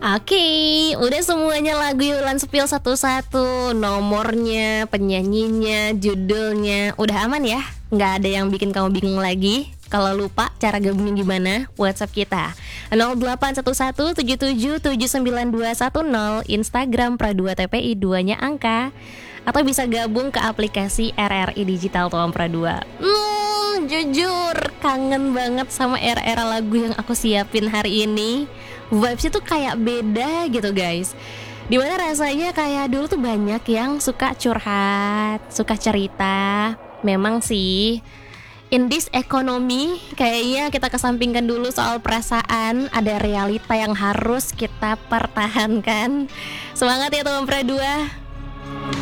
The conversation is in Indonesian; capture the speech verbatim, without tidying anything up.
Oke, udah semuanya lagu Wulan Sepil satu-satu, nomornya, penyanyinya, judulnya, udah aman ya? Nggak ada yang bikin kamu bingung lagi? Kalau lupa cara gabungin gimana? WhatsApp kita nol delapan satu satu tujuh tujuh tujuh sembilan dua satu nol, Instagram Pra dua T P I dua-nya angka, atau bisa gabung ke aplikasi R R I Digital Tuang Pra dua. Hmm, jujur kangen banget sama era-era lagu yang aku siapin hari ini. Vibes itu kayak beda gitu guys. Dimana rasanya kayak dulu tuh banyak yang suka curhat, suka cerita. Memang sih in this economy kayaknya kita kesampingkan dulu soal perasaan. Ada realita yang harus kita pertahankan. Semangat ya teman Pra dua.